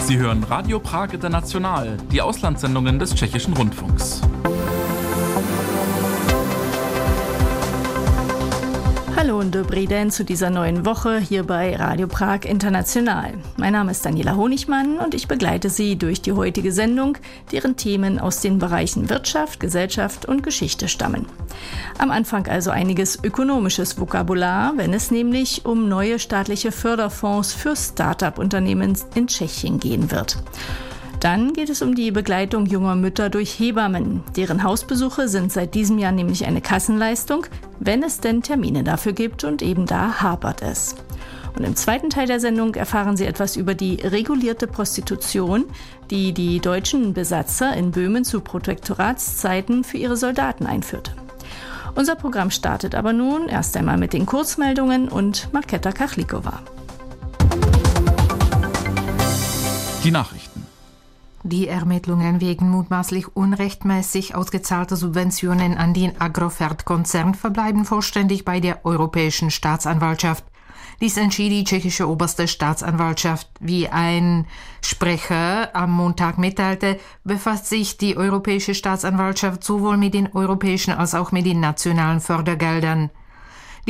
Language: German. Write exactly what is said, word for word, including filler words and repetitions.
Sie hören Radio Prag International, die Auslandssendungen des Tschechischen Rundfunks. Hallo und dobrý den zu dieser neuen Woche hier bei Radio Prag International. Mein Name ist Daniela Honigmann und ich begleite Sie durch die heutige Sendung, deren Themen aus den Bereichen Wirtschaft, Gesellschaft und Geschichte stammen. Am Anfang also einiges ökonomisches Vokabular, wenn es nämlich um neue staatliche Förderfonds für Start-up-Unternehmen in Tschechien gehen wird. Dann geht es um die Begleitung junger Mütter durch Hebammen. Deren Hausbesuche sind seit diesem Jahr nämlich eine Kassenleistung, wenn es denn Termine dafür gibt, und eben da hapert es. Und im zweiten Teil der Sendung erfahren Sie etwas über die regulierte Prostitution, die die deutschen Besatzer in Böhmen zu Protektoratszeiten für ihre Soldaten einführte. Unser Programm startet aber nun erst einmal mit den Kurzmeldungen und Markéta Kachlikova. Die Nachrichten. Die Ermittlungen wegen mutmaßlich unrechtmäßig ausgezahlter Subventionen an den Agrofert-Konzern verbleiben vollständig bei der Europäischen Staatsanwaltschaft. Dies entschied die tschechische oberste Staatsanwaltschaft. Wie ein Sprecher am Montag mitteilte, befasst sich die Europäische Staatsanwaltschaft sowohl mit den europäischen als auch mit den nationalen Fördergeldern.